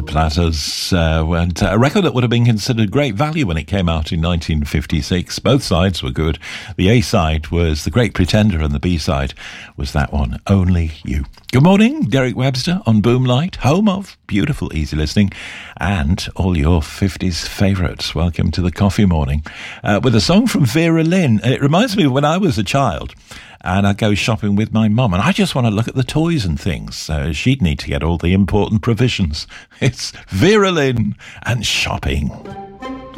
Platters, and a record that would have been considered great value when it came out in 1956. Both sides were good. The A-side was The Great Pretender and the B-side was that one, Only You. Good morning, Derek Webster on Boomlight, home of beautiful easy listening and all your 50s favourites. Welcome to the Coffee Morning with a song from Vera Lynn. It reminds me of when I was a child and I'd go shopping with my mum and I just want to look at the toys and things. She'd need to get all the important provisions. It's Vera Lynn and shopping.